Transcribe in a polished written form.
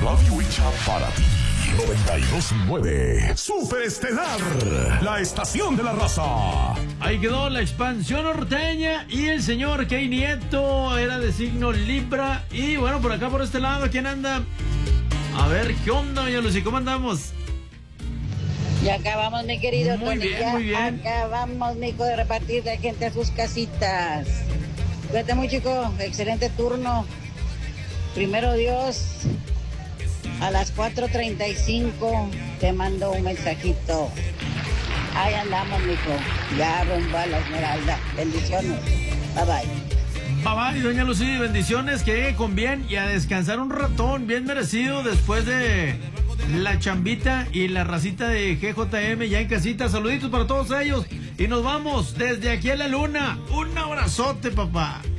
radio hecha para ti. 92.9 Super Estelar, la estación de la raza. Ahí quedó la expansión norteña y el señor Key Nieto era de signo Libra. Y bueno, por acá, por este lado, ¿quién anda? A ver, ¿qué onda, doña Lucy? ¿Cómo andamos? Ya acabamos, mi querido Muy Tony. bien, Ya muy bien. acabamos, mico, de repartir la gente a sus casitas. Cuídate muy, chico. Excelente turno. Primero Dios, a las 4:35 te mando un mensajito. Ahí andamos, mico. Ya rumbo a la Esmeralda. Bendiciones. Bye bye. Bye bye, doña Lucy. Bendiciones, que llegue con bien y a descansar un ratón bien merecido después de la chambita y la racita de GJM ya en casita. Saluditos para todos ellos y nos vamos desde aquí a la luna. Un abrazote, papá.